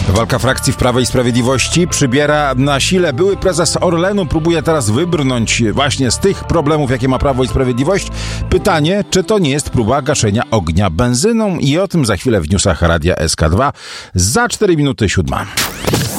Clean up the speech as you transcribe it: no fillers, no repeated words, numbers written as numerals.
Walka frakcji w Prawie i Sprawiedliwości przybiera na sile. Były prezes Orlenu próbuje teraz wybrnąć właśnie z tych problemów, jakie ma Prawo i Sprawiedliwość. Pytanie, czy to nie jest próba gaszenia ognia benzyną? I o tym za chwilę w newsach Radia SK2 za 4 minuty 7.